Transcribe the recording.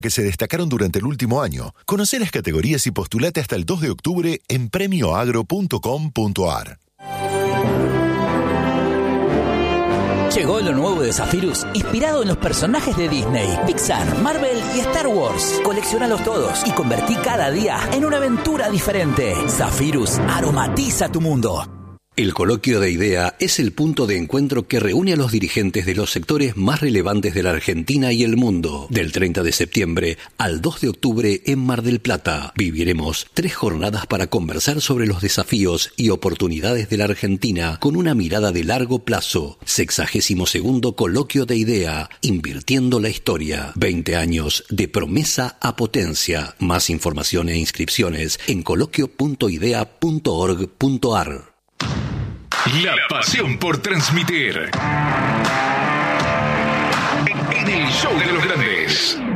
que se destacaron durante el último año. Conocé las categorías y postulate hasta el 2 de octubre en premioagro.com.ar. Llegó lo nuevo de Zephyrus, inspirado en los personajes de Disney, Pixar, Marvel y Star Wars. Colecciónalos todos y convertí cada día en una aventura diferente. Zephyrus aromatiza tu mundo. El Coloquio de IDEA es el punto de encuentro que reúne a los dirigentes de los sectores más relevantes de la Argentina y el mundo. Del 30 de septiembre al 2 de octubre en Mar del Plata. Viviremos 3 jornadas para conversar sobre los desafíos y oportunidades de la Argentina con una mirada de largo plazo. 62º Coloquio de IDEA, invirtiendo la historia. 20 años de promesa a potencia. Más información e inscripciones en coloquio.idea.org.ar. La pasión por transmitir. En el show de los grandes.